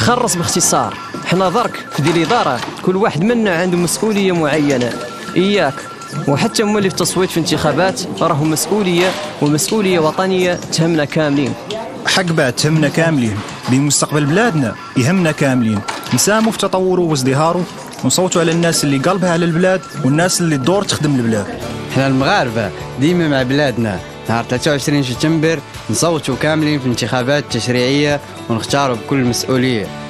خلص باختصار، حنا درك في ديال الإدارة كل واحد منا عنده مسؤولية معينة، إياك وحتى مولي في التصويت في انتخابات راهو مسؤولية، ومسؤولية وطنية تهمنا كاملين. حق بعد تهمنا كاملين، بمستقبل بلادنا يهمنا كاملين، نساهموا في تطوره وازدهاره، ونصوتوا على الناس اللي قلبها على البلاد والناس اللي الدور تخدم البلاد. احنا المغاربة ديما مع بلادنا. نهار 23 سبتمبر نصوتوا كاملين في الانتخابات التشريعية ونختاروا بكل مسؤولية.